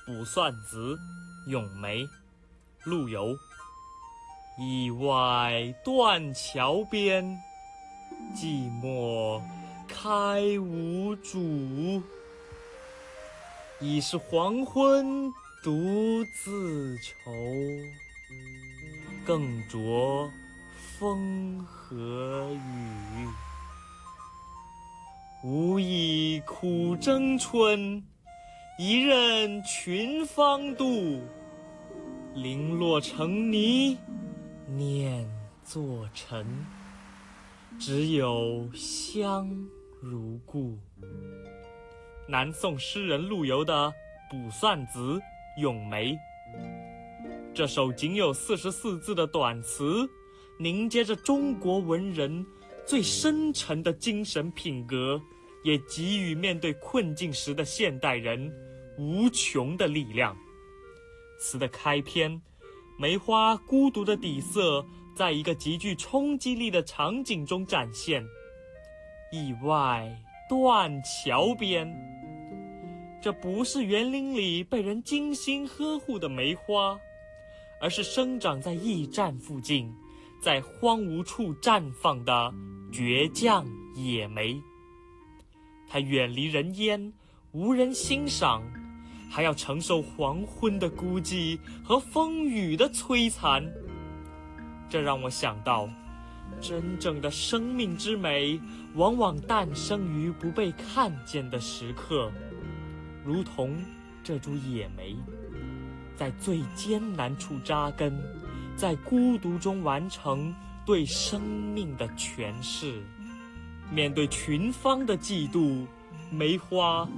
卜算子·咏梅，陆游。驿外断桥边，寂寞开无主。已是黄昏独自愁，更着风和雨。无意苦争春，一任群芳妒。零落成泥，念作尘，只有香如故。南宋诗人陆游的《卜算子·咏梅》，这首仅有44字的短词，凝结着中国文人最深沉的精神品格，也给予面对困境时的现代人无穷的力量。词的开篇，梅花孤独的底色在一个极具冲击力的场景中展现。驿外断桥边，这不是园林里被人精心呵护的梅花，而是生长在驿站附近，在荒芜处绽放的倔强野梅。它远离人烟，无人欣赏，还要承受黄昏的孤寂和风雨的摧残。这让我想到，真正的生命之美往往诞生于不被看见的时刻，如同这株野梅，在最艰难处扎根，在孤独中完成对生命的诠释。面对群芳的嫉妒，梅花